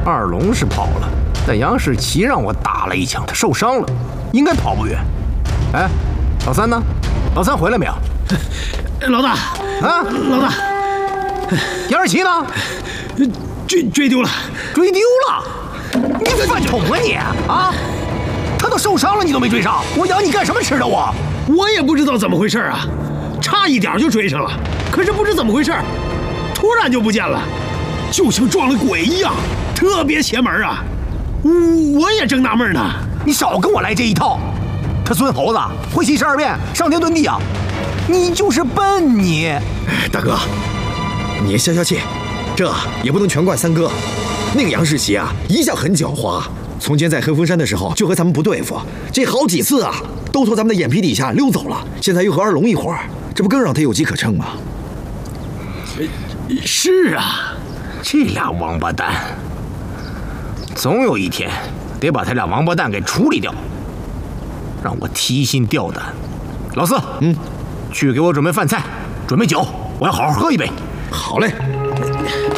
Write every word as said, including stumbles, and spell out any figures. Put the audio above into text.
二龙是跑了，但杨世奇让我打了一枪，他受伤了，应该跑不远。哎，老三呢？老三回来没有？ 老大啊， 老大， 杨世奇呢？ 追追丢了， 追丢了！你犯宠啊你啊！他都受伤了，你都没追上，我养你干什么吃的我？ 我也不知道怎么回事啊，差一点就追上了，可是不知怎么回事，突然就不见了，就像撞了鬼一样，特别邪门啊！我也正纳闷呢。 你少跟我来这一套！他孙猴子会七十二变，上天遁地啊！你就是笨你！ 大哥，你也消消气，这也不能全怪三哥。那个杨世奇啊，一向很狡猾，从前在黑风山的时候就和咱们不对付，这好几次啊，都从咱们的眼皮底下溜走了。现在又和二龙一伙儿，这不更让他有机可乘吗？ 是啊， 这俩王八蛋，总有一天得把他俩王八蛋给处理掉，让我提心吊胆。老四， 嗯， 去给我准备饭菜，准备酒，我要好好喝一杯。 好嘞。